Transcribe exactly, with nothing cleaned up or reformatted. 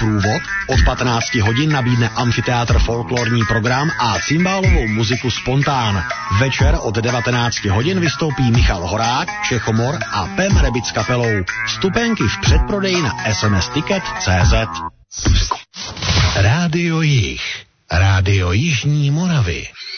průvod, od patnácti hodin nabídne amfiteátr folklorní program a cymbálovou muziku Spontán. Večer od devatenácti hodin vystoupí Michal Horák, Čechomor a Pem Rebic s kapelou. Vstupenky v předprodeji na es em es ticket tečka cé zet. Rádio Jih, Rádio Jižní Moravy.